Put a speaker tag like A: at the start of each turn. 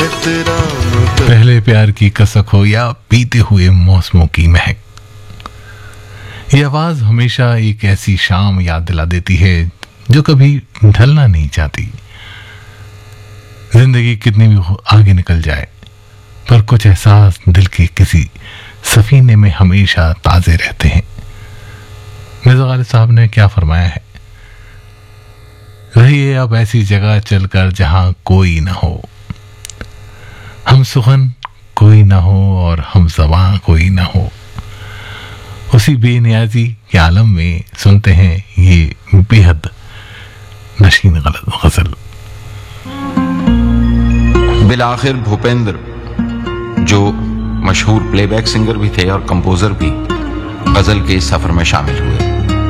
A: पहले प्यार की कसक हो या पीते हुए मौसमों की महक, ये आवाज हमेशा एक ऐसी शाम याद दिला देती है जो कभी ढलना नहीं चाहती। जिंदगी कितनी भी आगे निकल जाए, पर कुछ एहसास दिल के किसी सफीने में हमेशा ताजे रहते हैं। मिर्ज़ा गालिब साहब ने क्या फरमाया है, रहिए अब ऐसी जगह चलकर जहां कोई ना हो, हम सुखन कोई ना हो और हम ज़बां कोई ना हो। उसी बेनियाजी के आलम में सुनते हैं ये बेहद नशीन गजल।
B: बिलाखिर भूपेंद्र, जो मशहूर प्लेबैक सिंगर भी थे और कंपोजर भी, गजल के इस सफर में शामिल हुए।